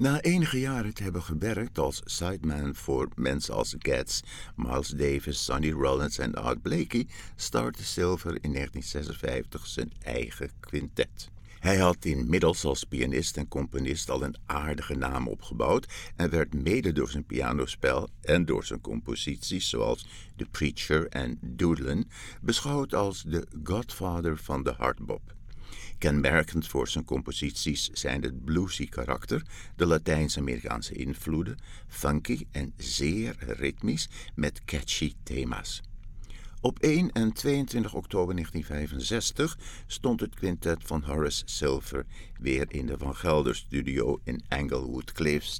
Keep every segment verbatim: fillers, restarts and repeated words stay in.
Na enige jaren te hebben gewerkt als sideman voor mensen als Getz, Miles Davis, Sonny Rollins en Art Blakey, startte Silver in negentien zesenvijftig zijn eigen quintet. Hij had inmiddels als pianist en componist al een aardige naam opgebouwd en werd mede door zijn pianospel en door zijn composities zoals The Preacher en Doodlin beschouwd als de godfather van de hardbop. Kenmerkend voor zijn composities zijn het bluesy karakter, de Latijns-Amerikaanse invloeden, funky en zeer ritmisch met catchy thema's. Op één en tweeëntwintig oktober negentien vijfenzestig stond het quintet van Horace Silver weer in de Van Gelder studio in Englewood Cliffs,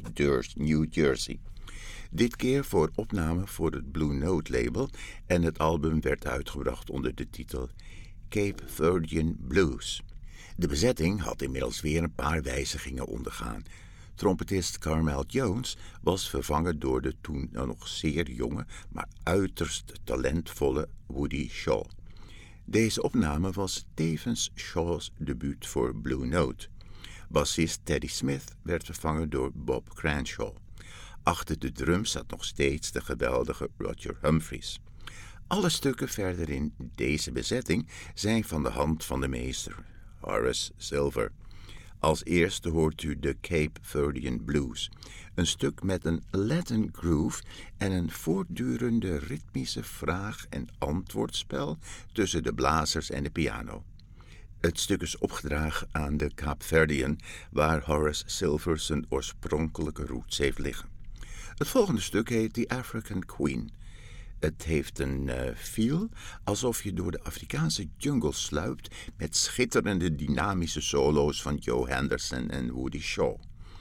New Jersey. Dit keer voor opname voor het Blue Note label en het album werd uitgebracht onder de titel Cape Verdean Blues. De bezetting had inmiddels weer een paar wijzigingen ondergaan. Trompetist Carmel Jones was vervangen door de toen nog zeer jonge, maar uiterst talentvolle Woody Shaw. Deze opname was tevens Shaw's debuut voor Blue Note. Bassist Teddy Smith werd vervangen door Bob Cranshaw. Achter de drums zat nog steeds de geweldige Roger Humphries. Alle stukken verder in deze bezetting zijn van de hand van de meester, Horace Silver. Als eerste hoort u de Cape Verdean Blues, een stuk met een Latin groove en een voortdurende ritmische vraag- en antwoordspel tussen de blazers en de piano. Het stuk is opgedragen aan de Kaapverdiën, waar Horace Silver zijn oorspronkelijke roots heeft liggen. Het volgende stuk heet The African Queen. Het heeft een uh, feel alsof je door de Afrikaanse jungle sluipt met schitterende dynamische solo's van Joe Henderson en Woody Shaw.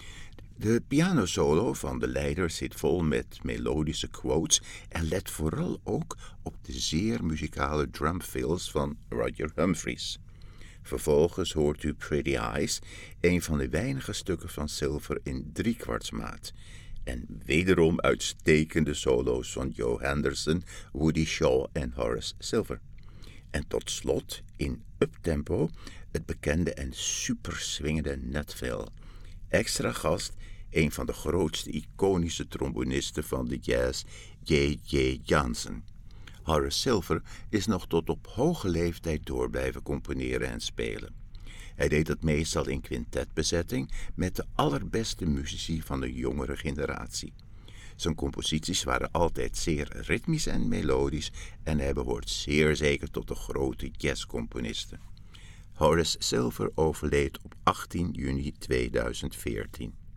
De pianosolo van de leider zit vol met melodische quotes en let vooral ook op de zeer muzikale drumfills van Roger Humphries. Vervolgens hoort u Pretty Eyes, een van de weinige stukken van Silver in driekwartsmaat. En wederom uitstekende solo's van Joe Henderson, Woody Shaw en Horace Silver. En tot slot, in uptempo, het bekende en superswingende Nutville. Extra gast, een van de grootste iconische trombonisten van de jazz, J J Johnson. Horace Silver is nog tot op hoge leeftijd door blijven componeren en spelen. Hij deed het meestal in quintetbezetting met de allerbeste muzici van de jongere generatie. Zijn composities waren altijd zeer ritmisch en melodisch en hij behoort zeer zeker tot de grote jazzcomponisten. Horace Silver overleed op achttien juni tweeduizend veertien.